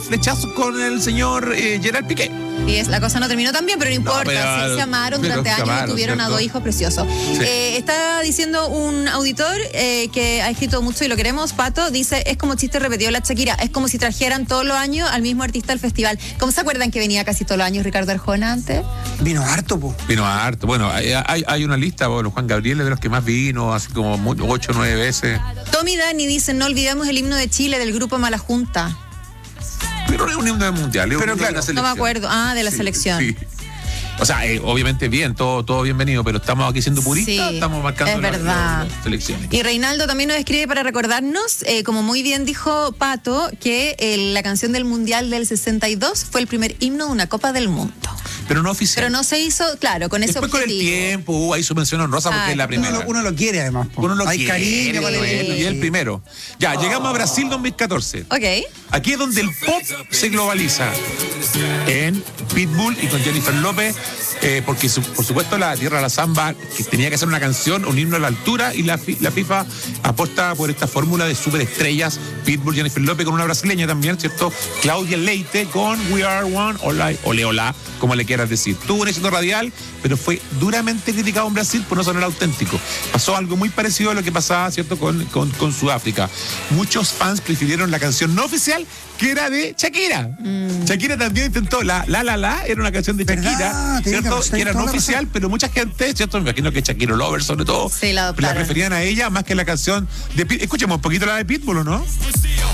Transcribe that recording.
flechazos con el señor Gerard Piqué. Y la cosa no terminó tan bien, pero no importa. Sí, se amaron durante años, tuvieron a 2 hijos preciosos. Sí. Está diciendo un auditor que ha escrito mucho y lo queremos, Pato, dice, es como chiste repetido la Shakira, es como si trajeran todos los años al mismo artista al festival. ¿Cómo se acuerdan que venía casi todos los años Ricardo Arjona antes? Vino harto, po. Vino harto. Bueno, hay una lista, bueno, Juan Gabriel es de los que más vino, así como 8 o 9 veces. Tommy Dani dice, no olvidemos el himno de Chile del grupo Mala Junta. Pero no es un himno mundial, pero claro, no me acuerdo. De la selección. Sí. O sea, obviamente bien, todo bienvenido, pero estamos aquí siendo puristas, estamos marcando las selecciones. Y Reinaldo también nos escribe para recordarnos, como muy bien dijo Pato, que la canción del Mundial del 62 fue el primer himno de una Copa del Mundo. Pero no oficial. Pero no se hizo, claro, con ese objetivo. Después con el tiempo, ahí su mención honrosa porque es la primera. Uno lo quiere además. Uno lo hay quiere, cariño con él. Y el primero. Ya, llegamos a Brasil 2014. Ok. Aquí es donde el pop se globaliza. En Pitbull y con Jennifer López, porque por supuesto la Tierra de la Samba, que tenía que ser una canción, un himno a la altura, y la FIFA apuesta por esta fórmula de superestrellas, Pitbull, Jennifer López, con una brasileña también, ¿cierto? Claudia Leite con We Are One, ole, hola, como le quieras decir. Tuvo un éxito radial, pero fue duramente criticado en Brasil por no sonar auténtico. Pasó algo muy parecido a lo que pasaba, ¿cierto?, con Sudáfrica. Muchos fans prefirieron la canción no oficial, que era de Shakira. Shakira también intentó la era una canción de Shakira, ¿cierto? Que era no oficial, pero mucha gente, ¿cierto? Me imagino que Shakira Lovers, sobre todo, sí, la preferían a ella más que la canción de Pitbull. Escuchemos un poquito la de Pitbull, ¿o no?